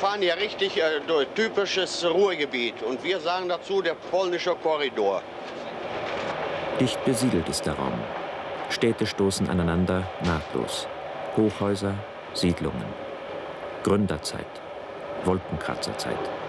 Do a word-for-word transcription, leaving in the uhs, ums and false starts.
fahren hier richtig äh, durch typisches Ruhrgebiet. Und wir sagen dazu der polnische Korridor. Dicht besiedelt ist der Raum. Städte stoßen aneinander nahtlos. Hochhäuser, Siedlungen. Gründerzeit, Wolkenkratzerzeit.